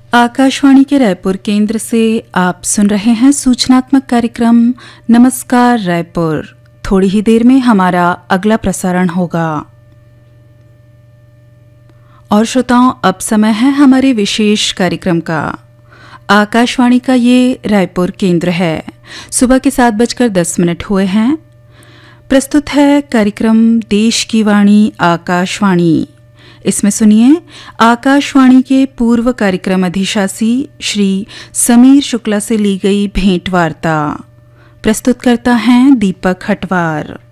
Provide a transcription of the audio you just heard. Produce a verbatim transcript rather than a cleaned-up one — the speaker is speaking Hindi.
आकाशवाणी के रायपुर केंद्र से आप सुन रहे हैं सूचनात्मक कार्यक्रम नमस्कार रायपुर। थोड़ी ही देर में हमारा अगला प्रसारण होगा। और श्रोताओं, अब समय है हमारे विशेष कार्यक्रम का। आकाशवाणी का ये रायपुर केंद्र है। सुबह के सात बजकर दस मिनट हुए हैं। प्रस्तुत है कार्यक्रम देश की वाणी आकाशवाणी। इसमें सुनिए आकाशवाणी के पूर्व कार्यक्रम अधिशासी श्री समीर शुक्ला से ली गई भेंट वार्ता। प्रस्तुत करता हैं दीपक हटवार।